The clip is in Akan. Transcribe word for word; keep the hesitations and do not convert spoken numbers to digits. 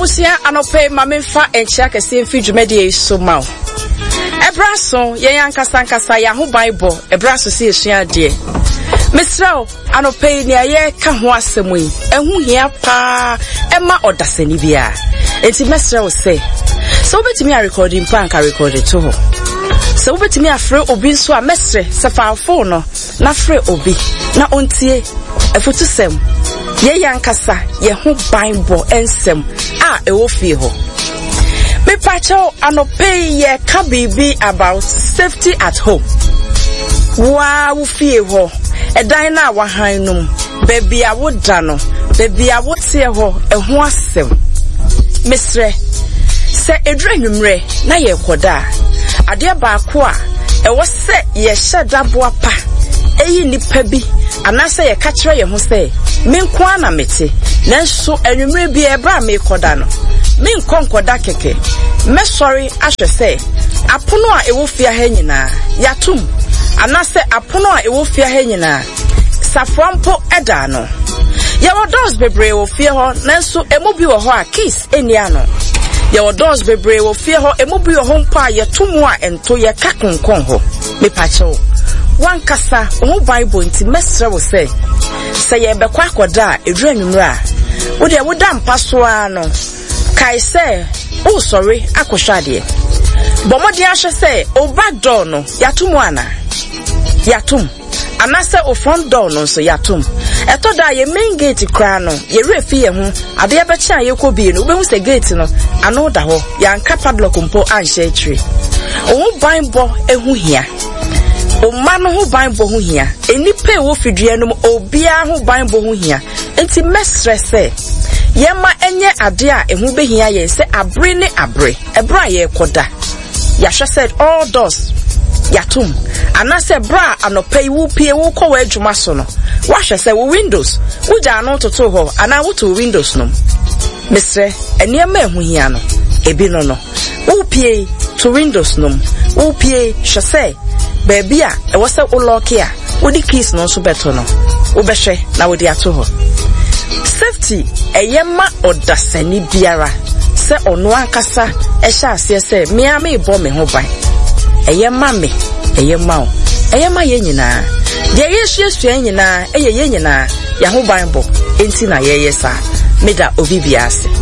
Abusia anope mamemfa enchia kese mfi dwumade so maw. Ebraso ye yankasa nkasa ya ho Bible ebraso se esua de. Misrael anope ni aye ka ho asemu yi. Ehu hia pa ema odasani bia. Enti Misrael se so betimi a recording pan ka record to ho. So betimi afre obi nso a mesre se fa phone no na frɛ obi na ontie efutu sem ye yankasa ye ho Bible ensem a ewo fie ho. Me pacho anope ye ka bibi about safety at home. Wa wo fie ho edan na wa han num baby a wo da no baby a wo tie ho eho asem. Mesre se edra nwumre na ye koda ade ba ko a ewo se ye hyeda boa pa eyi nipa bi anase ye ka kire ye ho se me nko ana mete nanso enwumre bi e bra me koda no me nko nkoda keke me sorry ahwe se apono a ewo fia ha nyina yatum anase apono a ewo fia ha nyina saframpo eda no ya wodos bebre wo fia ho nanso emu bi wo ho a kiss eni ano ya wodos bebre wo fia ho emu bi wo ho mpa yatumu a ento ye kakonkon ho me pacho wan kasa o Bible nti mesre wo se se ye bekwa akoda edura nwumra wo de wo da mpa so ano kai se o sorry akohwa de bomodi ahwe se o back door no yatum ana yatum anase o front door no so yatum eto da ye main gate kra no ye refi ye ho ade ye becha ye ko bi no obehu se gate no ano da ho ya nka padlock mpo anhye tire o Bible ehu hia o man ho Bible ho hia enipa e wo fidua no obia ho Bible ho hia enti mesre se yema enye ade a ehu behia ye se abre ne abre ebra ye koda yahwe said all doors yatum anase bra anopai wu pie wu ko wa adwuma so no wahwe se wo windows wuja no toto ho ana wo to windows no mesre eniema ehu hia no ebi no no wo pie to windows no wo pie hwe se baby a e wo se wo lock a wo di keys no so beto no wo behwe na wo di ato ho safety eyema odasani biara se ono ankasa ehya ase se me a me bo me ho ban eyema me eyema o eyema ye nyina de yesu yesu nyina eye ye nyina ya ho Bible enti na ye yesa meda obi biase